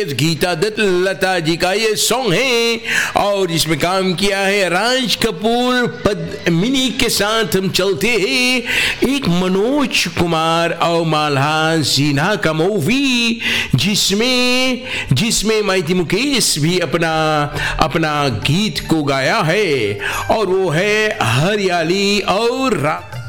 गीता दत्त लता जी का ये सॉन्ग है और इसमें काम किया है राज कपूर पद्मिनी के साथ। हम चलते हैं एक मनोज कुमार और मालहार सिन्हा का मूवी जिसमें माइती मुकेश भी अपना गीत को गाया है और वो है हरियाली और